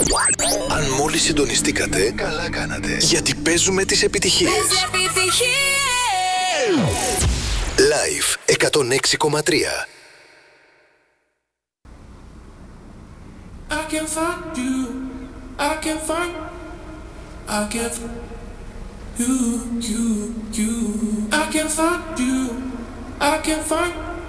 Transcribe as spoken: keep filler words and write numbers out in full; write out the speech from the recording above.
Αν μόλις συντονιστήκατε, καλά κάνατε. Γιατί παίζουμε τις επιτυχίες. Live εκατόν έξι κόμμα τρία. I can find you, I can find, I can find you, you, you. I can find you, I can find.